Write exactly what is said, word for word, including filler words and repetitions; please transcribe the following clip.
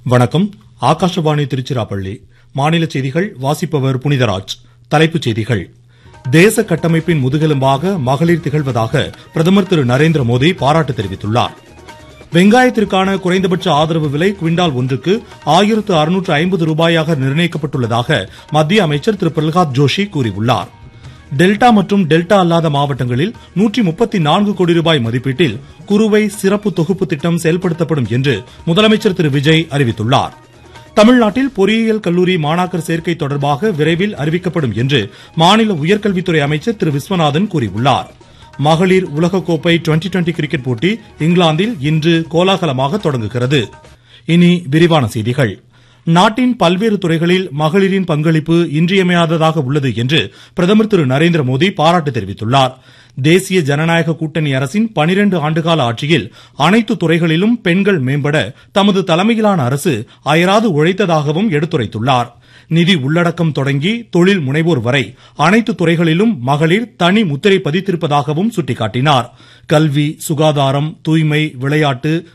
வணக்கம். ஆகாஷவாணி திருச்சிராப்பள்ளி. மாநில செய்திகள் வாசிப்பவர் புனிதராஜ். தலைப்புச் செய்திகள். தேச கட்டமைப்பின் முதுகெலும்பாக மகளிர் திகழ்வதாக பிரதமர் திரு நரேந்திர மோடி பாராட்டு தெரிவித்துள்ளார். வெங்காயத்திற்கான குறைந்தபட்ச ஆதரவு விலை குவிண்டால் ஒன்றுக்கு ஆயிரத்து அறுநூற்று ஐம்பது ரூபாயாக நிர்ணயிக்கப்பட்டுள்ளதாக மத்திய அமைச்சர் திரு பிரகலாத் ஜோஷி கூறியுள்ளார். டெல்டா மற்றும் டெல்டா அல்லாத மாவட்டங்களில் நூற்றி முப்பத்தி நான்கு கோடி ரூபாய் மதிப்பீட்டில் குறுவை சிறப்பு தொகுப்பு திட்டம் செயல்படுத்தப்படும் என்று முதலமைச்சர் திரு விஜய் அறிவித்துள்ளார். தமிழ்நாட்டில் பொறியியல் கல்லூரி மாணாக்கர் சேர்க்கை தொடர்பாக விரைவில் அறிவிக்கப்படும் என்று மாநில உயர்கல்வித்துறை அமைச்சர் திரு விஸ்வநாதன் கூறியுள்ளார். மகளிர் உலகக்கோப்பை டுவெண்டி டுவெண்டி கிரிக்கெட் போட்டி இங்கிலாந்தில் இன்று கோலாகலமாக தொடங்குகிறது. இனி விரிவான செய்திகள். நாட்டின் பல்வேறு துறைகளில் மகளிரின் பங்களிப்பு இன்றியமையாததாக உள்ளது என்று பிரதமர் திரு நரேந்திர மோடி பாராட்டு தெரிவித்துள்ளார். தேசிய ஜனநாயக கூட்டணி அரசின் பனிரண்டு ஆண்டுகால ஆட்சியில் அனைத்து துறைகளிலும் பெண்கள் மேம்பட தமது தலைமையிலான அரசு அயராது உழைத்ததாகவும் எடுத்துரைத்துள்ளார். நிதி உள்ளடக்கம் தொடங்கி தொழில் முனைவோர் வரை அனைத்து துறைகளிலும் மகளிர் தனி முத்திரை பதித்திருப்பதாகவும் சுட்டிக்காட்டினார். கல்வி, சுகாதாரம், தூய்மை, விளையாட்டு,